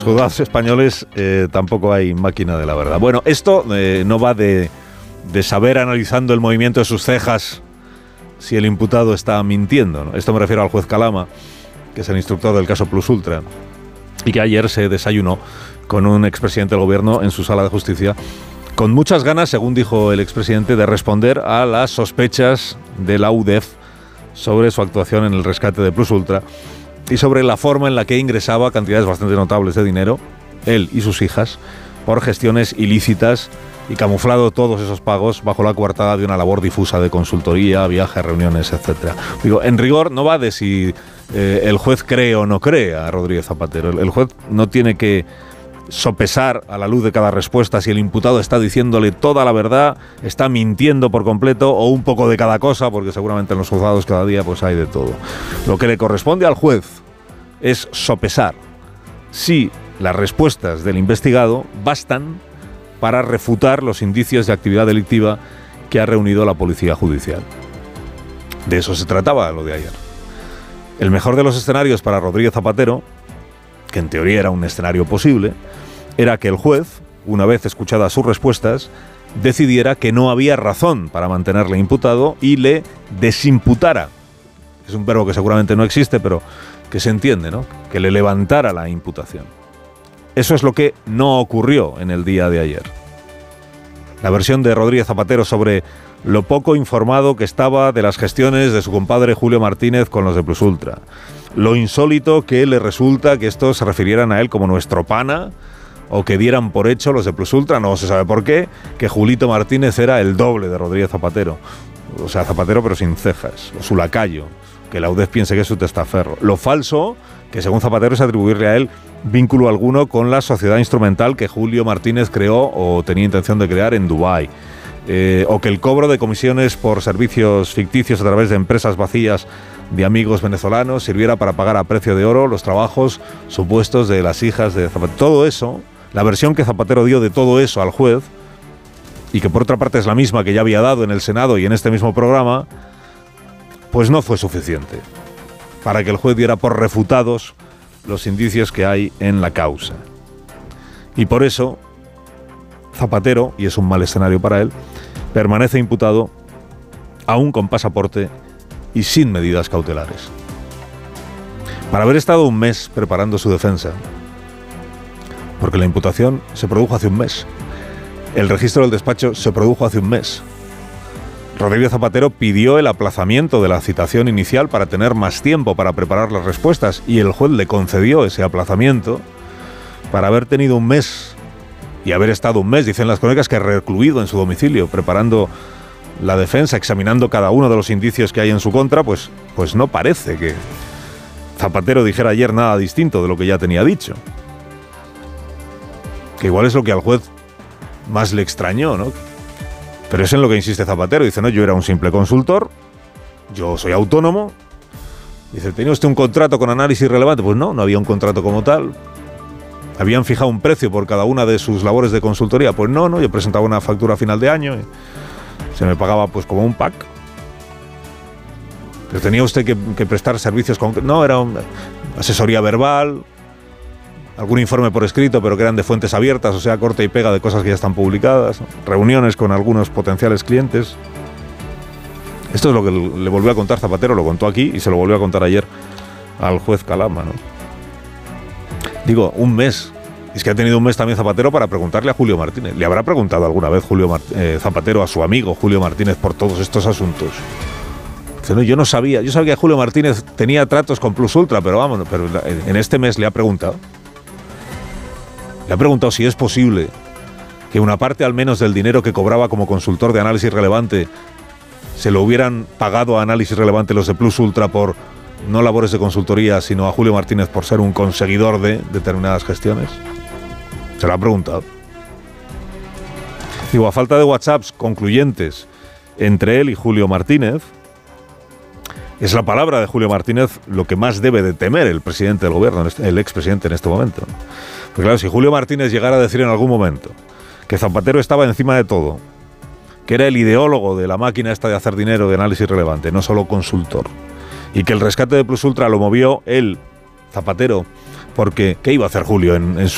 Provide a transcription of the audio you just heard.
juzgados españoles tampoco hay máquina de la verdad. Bueno, esto no va de saber analizando el movimiento de sus cejas si el imputado está mintiendo, ¿no? Esto me refiero al juez Calama, que es el instructor del caso Plus Ultra, y que ayer se desayunó con un expresidente del gobierno en su sala de justicia, con muchas ganas, según dijo el expresidente, de responder a las sospechas de la UDEF sobre su actuación en el rescate de Plus Ultra y sobre la forma en la que ingresaba cantidades bastante notables de dinero, él y sus hijas, por gestiones ilícitas, y camuflado todos esos pagos bajo la coartada de una labor difusa de consultoría, viajes, reuniones, etcétera. Digo, en rigor no va de si el juez cree o no cree a Rodríguez Zapatero. El juez no tiene que sopesar a la luz de cada respuesta si el imputado está diciéndole toda la verdad, está mintiendo por completo o un poco de cada cosa, porque seguramente en los juzgados cada día pues hay de todo. Lo que le corresponde al juez es sopesar si las respuestas del investigado bastan para refutar los indicios de actividad delictiva que ha reunido la Policía Judicial. De eso se trataba lo de ayer. El mejor de los escenarios para Rodríguez Zapatero, que en teoría era un escenario posible, era que el juez, una vez escuchadas sus respuestas, decidiera que no había razón para mantenerle imputado y le desimputara. Es un verbo que seguramente no existe, pero que se entiende, ¿no? Que le levantara la imputación. Eso es lo que no ocurrió en el día de ayer. La versión de Rodríguez Zapatero sobre lo poco informado que estaba de las gestiones de su compadre Julio Martínez con los de Plus Ultra. Lo insólito que le resulta que estos se refirieran a él como nuestro pana, o que dieran por hecho los de Plus Ultra, no se sabe por qué, que Julito Martínez era el doble de Rodríguez Zapatero. O sea, Zapatero pero sin cejas, o su lacayo, que la UDEF piense que es su testaferro. Lo falso, que según Zapatero es atribuirle a él vínculo alguno con la sociedad instrumental que Julio Martínez creó o tenía intención de crear en Dubái. O que el cobro de comisiones por servicios ficticios a través de empresas vacías de amigos venezolanos sirviera para pagar a precio de oro los trabajos supuestos de las hijas de Zapatero. Todo eso, la versión que Zapatero dio de todo eso al juez, y que por otra parte es la misma que ya había dado en el Senado y en este mismo programa, pues no fue suficiente para que el juez diera por refutados los indicios que hay en la causa. Y por eso Zapatero, y es un mal escenario para él, permanece imputado aún con pasaporte y sin medidas cautelares. Para haber estado un mes preparando su defensa, porque la imputación se produjo hace un mes, el registro del despacho se produjo hace un mes, Rodríguez Zapatero pidió el aplazamiento de la citación inicial para tener más tiempo para preparar las respuestas y el juez le concedió ese aplazamiento. Para haber tenido un mes y haber estado un mes, dicen las crónicas, que recluido en su domicilio preparando la defensa, examinando cada uno de los indicios que hay en su contra, pues no parece que Zapatero dijera ayer nada distinto de lo que ya tenía dicho. Que igual es lo que al juez más le extrañó, ¿no? Pero es en lo que insiste Zapatero. Dice, no, yo era un simple consultor, yo soy autónomo. Dice, ¿tenía usted un contrato con Análisis Relevante? Pues no había un contrato como tal. ¿Habían fijado un precio por cada una de sus labores de consultoría? Pues no, yo presentaba una factura a final de año y se me pagaba pues como un pack. ¿Pero tenía usted que prestar servicios concretos? No, era una asesoría verbal, algún informe por escrito, pero que eran de fuentes abiertas, o sea, corta y pega de cosas que ya están publicadas, ¿no? Reuniones con algunos potenciales clientes. Esto es lo que le volvió a contar Zapatero, lo contó aquí y se lo volvió a contar ayer al juez Calama, ¿no? Digo, un mes. Es que ha tenido un mes también Zapatero para preguntarle a Julio Martínez. ¿Le habrá preguntado alguna vez Zapatero a su amigo Julio Martínez por todos estos asuntos? Dice, no, yo no sabía. Yo sabía que Julio Martínez tenía tratos con Plus Ultra, pero vamos, pero en este mes le ha preguntado. Le ha preguntado si es posible que una parte al menos del dinero que cobraba como consultor de Análisis Relevante se lo hubieran pagado a Análisis Relevante los de Plus Ultra por no labores de consultoría, sino a Julio Martínez por ser un conseguidor de determinadas gestiones. Se lo ha preguntado. Digo, a falta de WhatsApps concluyentes entre él y Julio Martínez, es la palabra de Julio Martínez lo que más debe de temer el presidente del gobierno, el expresidente en este momento. Porque claro, si Julio Martínez llegara a decir en algún momento que Zapatero estaba encima de todo, que era el ideólogo de la máquina esta de hacer dinero de Análisis Relevante, no solo consultor, y que el rescate de Plus Ultra lo movió él, Zapatero, porque ¿qué iba a hacer Julio en su